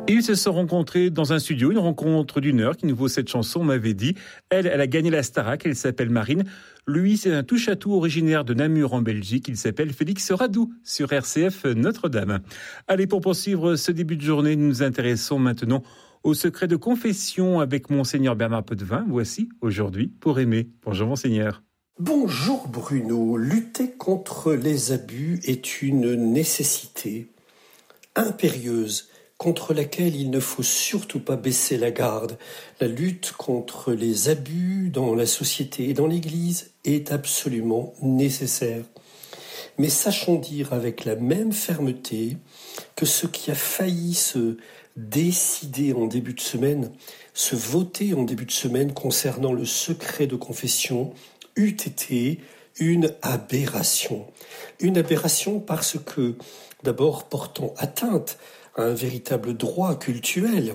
Ils se sont rencontrés dans un studio, une rencontre d'une heure qui nous vaut cette chanson, on m'avait dit. Elle a gagné la Starac, elle s'appelle Marine. Lui, c'est un touche-à-tout originaire de Namur en Belgique. Il s'appelle Félix Radou sur RCF Notre-Dame. Allez, pour poursuivre ce début de journée, nous nous intéressons maintenant au secret de confession avec Monseigneur Bernard Potvin. Voici aujourd'hui pour aimer. Bonjour Monseigneur. Bonjour Bruno. Lutter contre les abus est une nécessité impérieuse contre laquelle il ne faut surtout pas baisser la garde. La lutte contre les abus dans la société et dans l'Église est absolument nécessaire. Mais sachons dire avec la même fermeté que ce qui a failli se décider en début de semaine, se voter en début de semaine concernant le secret de confession, eût été une aberration. Une aberration parce que, d'abord, portant atteinte à un véritable droit cultuel,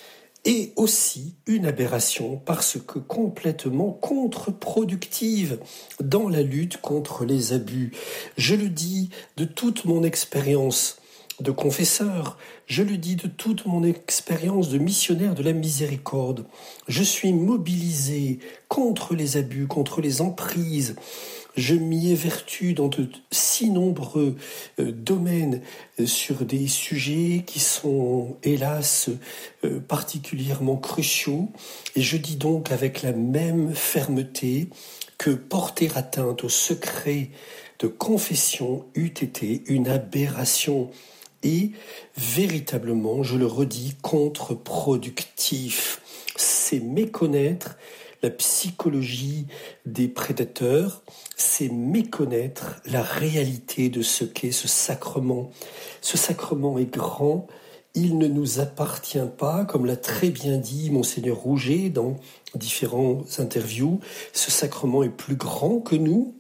et aussi une aberration parce que complètement contre-productive dans la lutte contre les abus. Je le dis de toute mon expérience de confesseur, je le dis de toute mon expérience de missionnaire de la miséricorde. Je suis mobilisé contre les abus, contre les emprises. Je m'y évertue dans de si nombreux domaines sur des sujets qui sont, hélas, particulièrement cruciaux. Et je dis donc avec la même fermeté que porter atteinte au secret de confession eût été une aberration et véritablement, je le redis, contre-productif. C'est méconnaître la psychologie des prédateurs, c'est méconnaître la réalité de ce qu'est ce sacrement. Ce sacrement est grand, il ne nous appartient pas, comme l'a très bien dit Monseigneur Rouget dans différentes interviews, ce sacrement est plus grand que nous.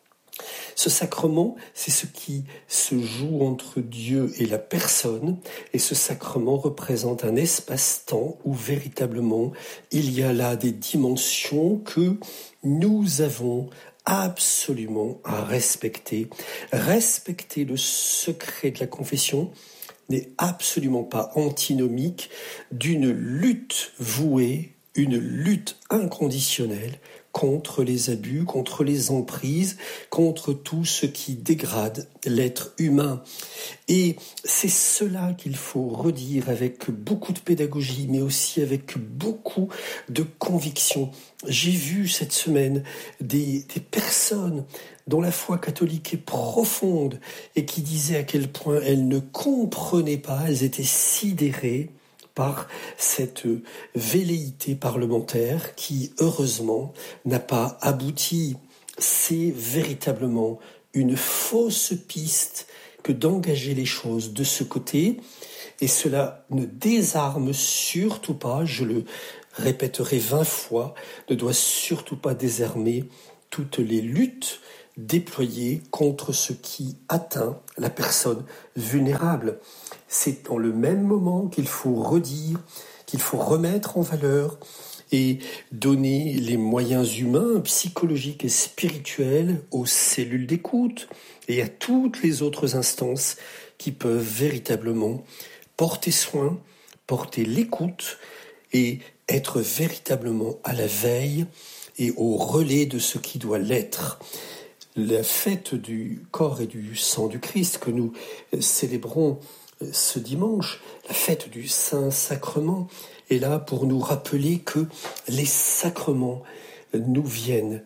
Ce sacrement, c'est ce qui se joue entre Dieu et la personne, et ce sacrement représente un espace-temps où véritablement il y a là des dimensions que nous avons absolument à respecter. Respecter le secret de la confession n'est absolument pas antinomique d'une lutte vouée, une lutte inconditionnelle contre les abus, contre les emprises, contre tout ce qui dégrade l'être humain. Et c'est cela qu'il faut redire avec beaucoup de pédagogie, mais aussi avec beaucoup de conviction. J'ai vu cette semaine des personnes dont la foi catholique est profonde et qui disaient à quel point elles ne comprenaient pas, elles étaient sidérées par cette velléité parlementaire qui, heureusement, n'a pas abouti. C'est véritablement une fausse piste que d'engager les choses de ce côté, et cela ne désarme surtout pas, je le répéterai 20 fois, ne doit surtout pas désarmer toutes les luttes déployées contre ce qui atteint la personne vulnérable. C'est dans le même moment qu'il faut redire, qu'il faut remettre en valeur et donner les moyens humains, psychologiques et spirituels aux cellules d'écoute et à toutes les autres instances qui peuvent véritablement porter soin, porter l'écoute et être véritablement à la veille et au relais de ce qui doit l'être. La fête du corps et du sang du Christ que nous célébrons ce dimanche, la fête du Saint-Sacrement, est là pour nous rappeler que les sacrements nous viennent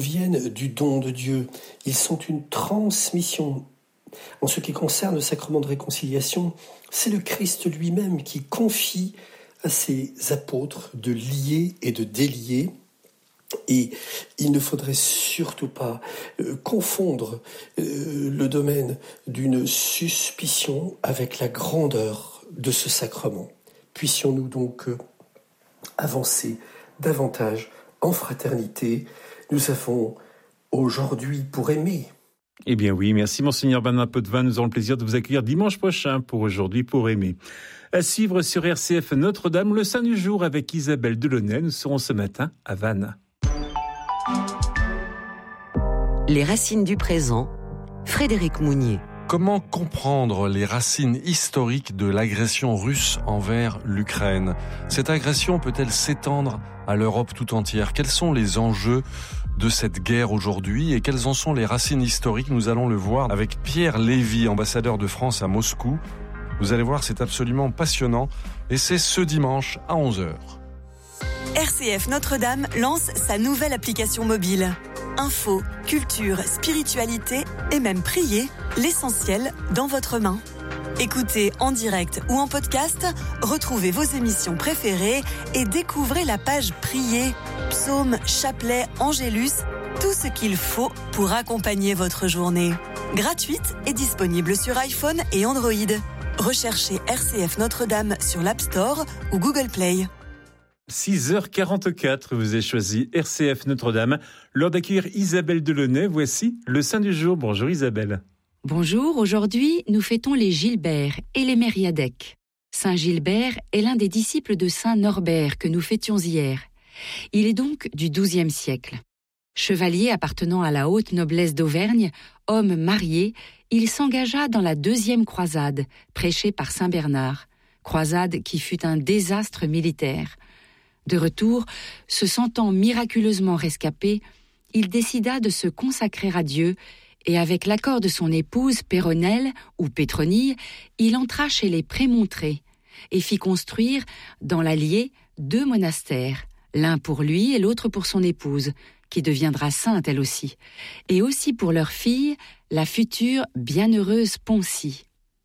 du don de Dieu. Ils sont une transmission. En ce qui concerne le sacrement de réconciliation, c'est le Christ lui-même qui confie à ses apôtres de lier et de délier. Et il ne faudrait surtout pas confondre le domaine d'une suspicion avec la grandeur de ce sacrement. Puissions-nous donc avancer davantage en fraternité. Nous avons aujourd'hui pour aimer. Eh bien oui, merci Monseigneur Bernard Potvin. Nous aurons le plaisir de vous accueillir dimanche prochain pour aujourd'hui pour aimer. À suivre sur RCF Notre-Dame, le Saint du jour avec Isabelle Delaunay. Nous serons ce matin à Vannes. Les racines du présent, Frédéric Mounier. Comment comprendre les racines historiques de l'agression russe envers l'Ukraine ? Cette agression peut-elle s'étendre à l'Europe tout entière ? Quels sont les enjeux de cette guerre aujourd'hui et quelles en sont les racines historiques ? Nous allons le voir avec Pierre Lévy, ambassadeur de France à Moscou. Vous allez voir, c'est absolument passionnant et c'est ce dimanche à 11h. RCF Notre-Dame lance sa nouvelle application mobile. Info, culture, spiritualité et même prier, l'essentiel dans votre main. Écoutez en direct ou en podcast, retrouvez vos émissions préférées et découvrez la page Prier, psaumes, chapelets, angélus, tout ce qu'il faut pour accompagner votre journée. Gratuite et disponible sur iPhone et Android. Recherchez RCF Notre-Dame sur l'App Store ou Google Play. 6h44, vous avez choisi RCF Notre-Dame. L'heure d'accueillir Isabelle Delaunay, voici le Saint du jour. Bonjour Isabelle. Bonjour, aujourd'hui nous fêtons les Gilbert et les Mériadec. Saint Gilbert est l'un des disciples de Saint Norbert que nous fêtions hier. Il est donc du XIIe siècle. Chevalier appartenant à la haute noblesse d'Auvergne, homme marié, il s'engagea dans la deuxième croisade, prêchée par Saint Bernard, croisade qui fut un désastre militaire. De retour, se sentant miraculeusement rescapé, il décida de se consacrer à Dieu et avec l'accord de son épouse Péronelle ou Pétronille, il entra chez les Prémontrés et fit construire dans l'Allier 2 monastères, l'un pour lui et l'autre pour son épouse, qui deviendra sainte elle aussi, et aussi pour leur fille, la future bienheureuse Poncie.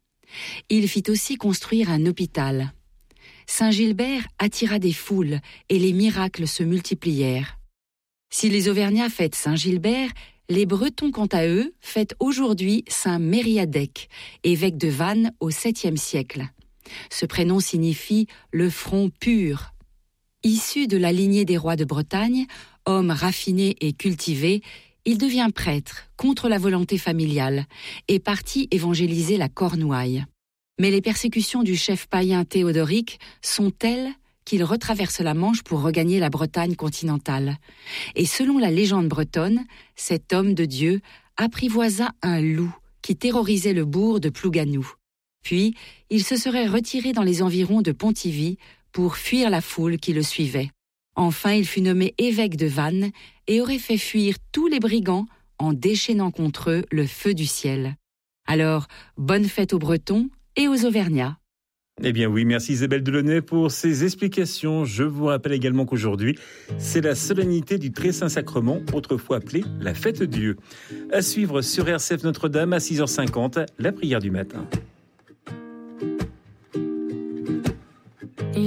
Il fit aussi construire un hôpital. Saint Gilbert attira des foules et les miracles se multiplièrent. Si les Auvergnats fêtent Saint Gilbert, les Bretons, quant à eux, fêtent aujourd'hui Saint Mériadec, évêque de Vannes au 7e siècle. Ce prénom signifie « le front pur ». Issu de la lignée des rois de Bretagne, homme raffiné et cultivé, il devient prêtre contre la volonté familiale et partit évangéliser la Cornouaille. Mais les persécutions du chef païen Théodoric sont telles qu'il retraverse la Manche pour regagner la Bretagne continentale. Et selon la légende bretonne, cet homme de Dieu apprivoisa un loup qui terrorisait le bourg de Plouganou. Puis, il se serait retiré dans les environs de Pontivy pour fuir la foule qui le suivait. Enfin, il fut nommé évêque de Vannes et aurait fait fuir tous les brigands en déchaînant contre eux le feu du ciel. Alors, bonne fête aux Bretons et aux Auvergnats. Eh bien oui, merci Isabelle Delaunay pour ces explications. Je vous rappelle également qu'aujourd'hui, c'est la solennité du Très Saint Sacrement, autrefois appelée la Fête Dieu. À suivre sur RCF Notre-Dame à 6h50, la prière du matin.